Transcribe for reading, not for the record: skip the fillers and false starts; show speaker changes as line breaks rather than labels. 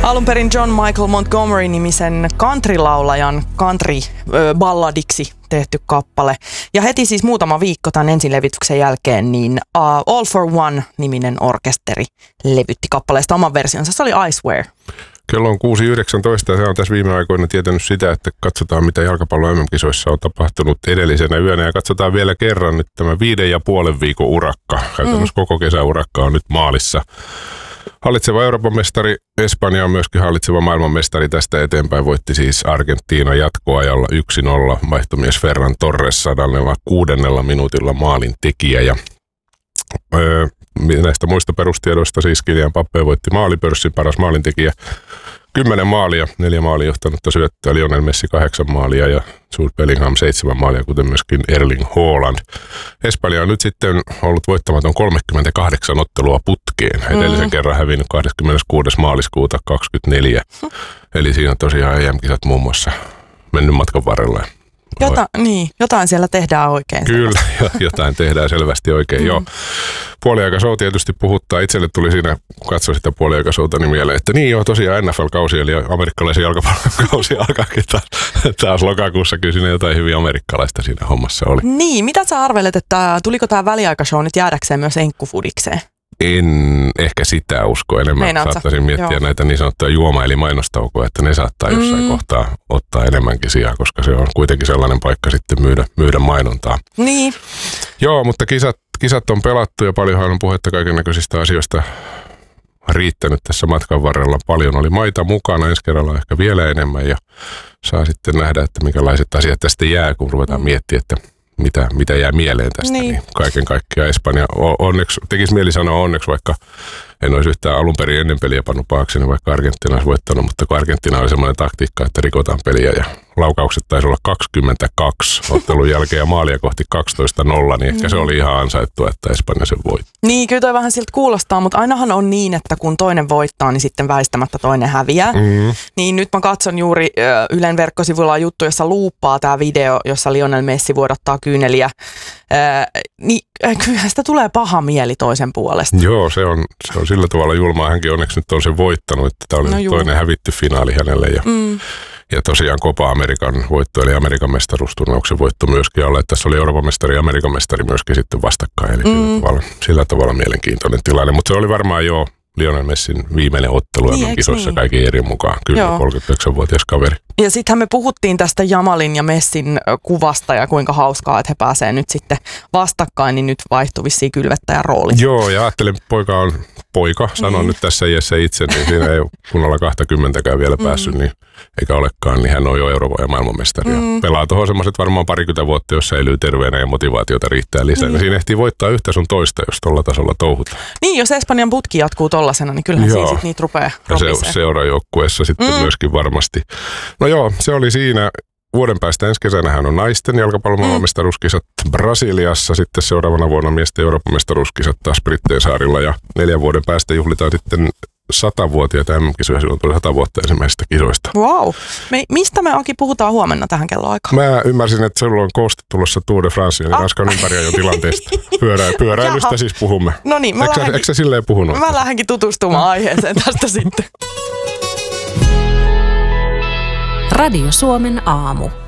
Alun perin John Michael Montgomery-nimisen countrylaulajan country-balladiksi tehty kappale. Ja heti siis muutama viikko tämän ensilevityksen jälkeen, niin All for One-niminen orkesteri levytti kappaleesta oman versionsa. Se oli I Swear.
Kello on 6.19 ja se on tässä viime aikoina tietänyt sitä, että katsotaan mitä jalkapallon MM-kisoissa on tapahtunut edellisenä yönä ja katsotaan vielä kerran nyt tämä 5,5 viikon urakka. Käytännössä koko kesäurakka on nyt maalissa. Hallitseva Euroopan mestari Espanja on myöskin hallitseva maailmanmestari. Tästä eteenpäin voitti siis Argentiina jatkoajalla 1-0. Vaihtomies Ferran Torres 106. minuutilla maalin tekijä. Ja näistä muista perustiedoista siis Kylian Mbappé voitti maalipörssin paras maalintekijä. 10 maalia, 4 maalia johtanutta syöttöä, Lionel Messi 8 maalia ja Jude Bellingham 7 maalia, kuten myöskin Erling Haaland. Espanja on nyt sitten ollut voittamaton 38 ottelua putkeen. Edellisen kerran hävinnyt 26. maaliskuuta 2024. Eli siinä on tosiaan EM-kisat muun muassa mennyt matkan varrella.
Jotain siellä tehdään oikein.
Kyllä, jotain tehdään selvästi oikein, joo. Puoliaikashow tietysti puhuttaa. Itselle tuli siinä, kun katsoin sitä puoliaikashowta, niin mieleen, että niin joo, tosiaan NFL-kausi, eli amerikkalaisen jalkapallokausi alkaakin taas lokakuussa. Kyllä siinä jotain hyvin amerikkalaista siinä hommassa oli. Niin,
mitä sä arvelet, että tuliko tämä väliaikashow nyt jäädäkseen myös enkkufudikseen?
En ehkä sitä usko enemmän. Saattaisin miettiä näitä niin sanottuja juoma- eli mainostaukoja, että ne saattaa jossain kohtaa ottaa enemmänkin sijaa, koska se on kuitenkin sellainen paikka sitten myydä mainontaa.
Niin.
Joo, mutta kisat on pelattu ja paljonhan on puhetta kaikennäköisistä asioista riittänyt tässä matkan varrella. Paljon oli maita mukana, ensi kerralla ehkä vielä enemmän ja saa sitten nähdä, että minkälaiset asiat tästä jää, kun ruvetaan miettimään, että mitä jää mieleen tästä, niin kaiken kaikkiaan Espanja onneksi, tekisi mieli sanoa onneksi, vaikka en olisi yhtään alun perin ennen peliä pannut paakseni, vaikka Argentiina olisi voittanut, mutta kun Argentiina oli semmoinen taktiikka, että rikotaan peliä ja laukaukset taisi olla 22 ottelun jälkeen ja maalia kohti 12-0, niin ehkä se oli ihan ansaittua, että Espanja sen voitti.
Niin, kyllä toi vähän siltä kuulostaa, mutta ainahan on niin, että kun toinen voittaa, niin sitten väistämättä toinen häviää. Niin nyt mä katson juuri Ylen verkkosivuilla juttu, jossa luuppaa tämä video, jossa Lionel Messi vuodattaa kyyneliä. Niin kyllähän sitä tulee paha mieli toisen puolesta.
Joo, se on sillä tavalla julmaa. Hänkin onneksi nyt on sen voittanut, että tämä oli toinen hävitty finaali hänelle. Ja tosiaan Copa American voitto, eli Amerikan mestaruusturnauksen voitto myöskin alle. Tässä oli Euroopan mestari ja Amerikan mestari myöskin sitten vastakkain. Eli sillä tavalla mielenkiintoinen tilanne. Mutta se oli varmaan jo Lionel Messin viimeinen ottelu MM-kisoissa kaiken eri mukaan. Kyllä, 39-vuotias kaveri.
Ja sittenhän me puhuttiin tästä Jamalin ja Messin kuvasta ja kuinka hauskaa, että he pääsee nyt sitten vastakkain, niin nyt vaihtui vissiin kylvettäjän rooli.
Joo, ja ajattelin, poika on poika, sanon nyt tässä iässä itse, niin siinä ei ole kunnolla 20kään vielä päässyt, niin eikä olekaan, niin hän on jo Euroopan ja maailmanmestari. Pelaa tuohon semmoiset varmaan 20 vuotta, jos säilyy terveenä ja motivaatiota riittää lisää. Siinä ehtii voittaa yhtä sun toista, jos tuolla tasolla touhutaan.
Niin, jos Espanjan putki jatkuu tollasena, niin kyllähän siinä sitten niitä rupeaa ropisee.
Ja seurajoukkueessa sitten myöskin varmasti. No joo, se oli siinä. Vuoden päästä ensi kesänähän on naisten jalkapallon maailmanmestaruuskisat Brasiliassa, sitten seuraavana vuonna miesten Euroopan mestaruuskisat taas Brittein saarilla ja 4 vuoden päästä juhlitaan sitten 100-vuotiaita MM-kisoja, silloin tuli 100 vuotta ensimmäisistä kisoista.
Wow. Mistä me Aki puhutaan huomenna tähän kelloaikaan?
Mä ymmärsin, että sulla on kooste tulossa Tour de France ja Ranskan ympäriajon tilanteesta. Pyöräilystä siis puhumme. No niin, eikö sä silleen puhunut?
Mä lähdenkin tutustumaan aiheeseen tästä sitten.
Radio Suomen aamu.